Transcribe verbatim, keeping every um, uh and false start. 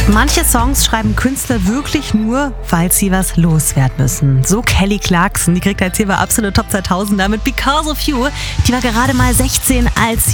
Manche Songs schreiben Künstler wirklich nur, weil sie was loswerden müssen. So Kelly Clarkson, die kriegt jetzt hier bei Absolut Top zweitausend damit Because of You. Die war gerade mal sechzehn, als sie